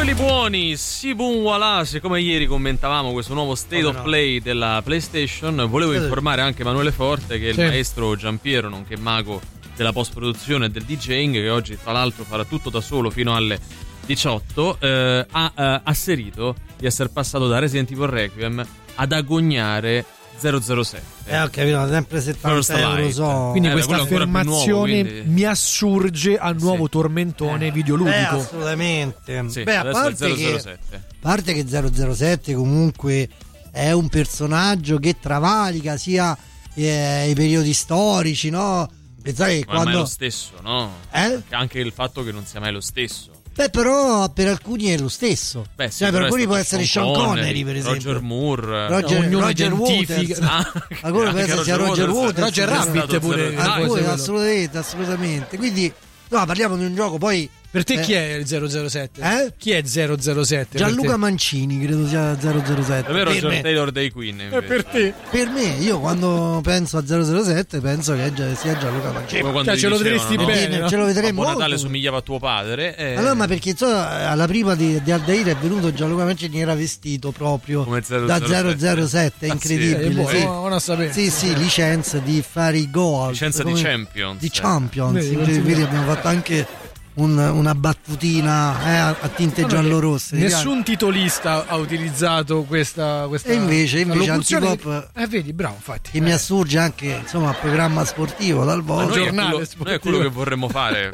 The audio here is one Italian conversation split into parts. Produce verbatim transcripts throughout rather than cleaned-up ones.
quelli buoni, Sibun Wala, siccome ieri commentavamo questo nuovo State oh, of no. Play della PlayStation, volevo informare anche Emanuele Forte che è il sì. maestro Giampiero, nonché mago della post-produzione e del DJing, che oggi tra l'altro farà tutto da solo fino alle diciotto, eh, ha eh, asserito di essere passato da Resident Evil Requiem ad agognare zero zero sette. Eh, ho capito, sempre settanta euro so. Quindi eh, questa affermazione nuovo, quindi... mi assurge al nuovo sì. tormentone eh, videoludico. Eh, assolutamente. Sì, beh, a parte, zero zero sette. Che, a parte che zero zero sette comunque è un personaggio che travalica sia eh, i periodi storici, no? Pensare che ma quando... è lo stesso, no? Eh? Anche il fatto che non sia mai lo stesso. Beh, però per alcuni è lo stesso. Beh, sì, cioè, per alcuni può essere Sean Connery, per esempio. Roger Moore, Roger, no, Roger Waters. Ah, alcuni può essere sia Roger Waters, Roger Rabbit pure. Alcuni, assolutamente, assolutamente. Quindi, no, parliamo di un gioco poi. Per te eh, chi è il zero zero sette? Eh? Chi è zero zero sette? Gianluca Mancini, credo sia zero zero sette. È vero, Roger Taylor dei Queen. È per te. Per me, io quando penso a zero zero sette penso che sia Gianluca Mancini. Cioè, ce lo vedresti no? bene, no? Ce lo vedremo. Babbo Natale somigliava a tuo padre. E... Allora, ma perché so, alla prima di, di Aldair è venuto Gianluca Mancini, era vestito proprio come zero da zero zero sette, è incredibile. Ah, sì, è buono, sì. non sì, sì, licenza di fare i gol. Licenza come, di Champions. Di Champions. Vedi, vedi, vedi, abbiamo fatto anche Un, una battutina eh, a tinte no, giallo-rosse. Nessun titolista ha utilizzato questa, questa e invece, invece Antipop eh, vedi, bravo, infatti. che eh. mi assurge anche insomma a programma sportivo dal volta. Noi, noi è quello che vorremmo fare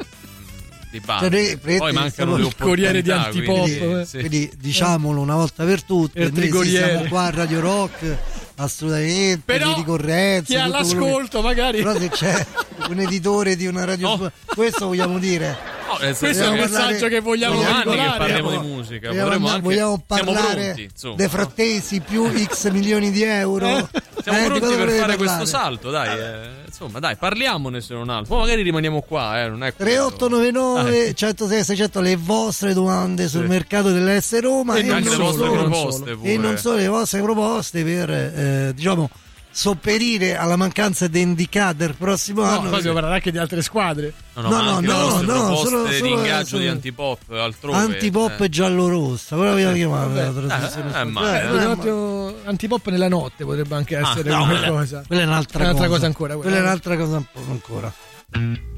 di base. Cioè, pre- poi mancano le il corriere di Antipop, quindi, eh. sì. quindi diciamolo una volta per tutte, noi siamo qua a Radio Rock assolutamente, però di ricorrenza, chi ha l'ascolto che... magari, però se c'è un editore di una radio no. questo vogliamo dire. No, questo è il messaggio parlare, che vogliamo anni che parliamo vogliamo, di musica, vogliamo, anche, vogliamo parlare pronti, dei frattesi più X milioni di euro. Eh, siamo eh, pronti per fare parlare? questo salto, dai, eh, insomma, dai, parliamone se non altro. Poi magari rimaniamo qua, eh, non è tre otto nove nove centosei seicento le vostre domande sul sì. mercato dell'S Roma e, e, anche non le vostre solo, proposte pure. E non solo le vostre proposte per eh, diciamo sopperire alla mancanza di indicator prossimo no, anno. Poi si parlerà anche di altre squadre. No, no, no, ma no, anche no, le vostre no, proposte solo, di solo, ingaggio solo, di Antipop altrove. Antipop eh. giallo-rossa, come vogliamo chiamare la trasmissione? Eh, eh, eh, eh, eh, Antipop nella notte potrebbe anche essere ah, no, una quella, cosa. Quella è un'altra, un'altra cosa. cosa ancora. Quella è un'altra cosa ancora.